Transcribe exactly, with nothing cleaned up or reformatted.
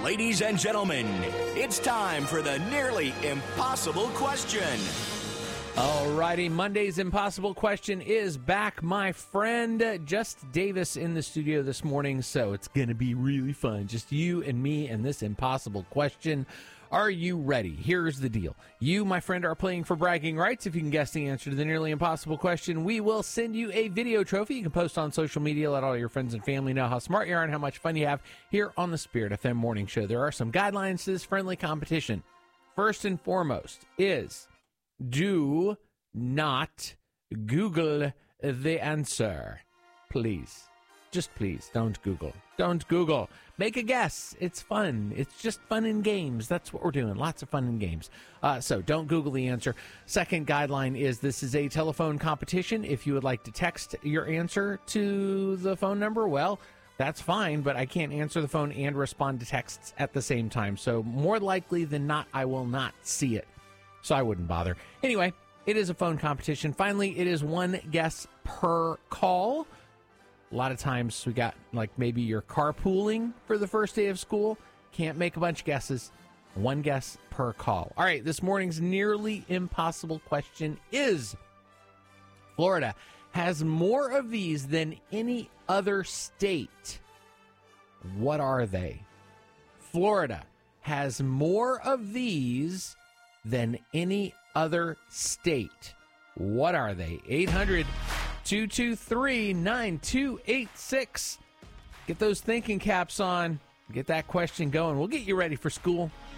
Ladies and gentlemen, it's time for the nearly impossible question. Alrighty, Monday's impossible question is back, my friend. Just Davis in the studio this morning, so it's going to be really fun. Just you and me and this impossible question. Are you ready? Here's the deal. You, my friend, are playing for bragging rights. If you can guess the answer to the nearly impossible question, we will send you a video trophy. You can post on social media, let all your friends and family know how smart you are and how much fun you have here on the Spirit F M Morning Show. There are some guidelines to this friendly competition. First and foremost is do not Google the answer. Please. Just please, don't Google. Don't Google. Make a guess. It's fun. It's just fun in games. That's what we're doing. Lots of fun in games. Uh, so don't Google the answer. Second guideline is this is a telephone competition. If you would like to text your answer to the phone number, well, that's fine, but I can't answer the phone and respond to texts at the same time. So more likely than not, I will not see it. So I wouldn't bother. Anyway, it is a phone competition. Finally, it is one guess per call. A lot of times we got like maybe you're carpooling for the first day of school. Can't make a bunch of guesses. One guess per call. All right, this morning's nearly impossible question is Florida has more of these than any other state. What are they? Florida has more of these than any other state. What are they? eight hundred two two three nine two eight six. Get those thinking caps on. Get that question going. We'll get you ready for school.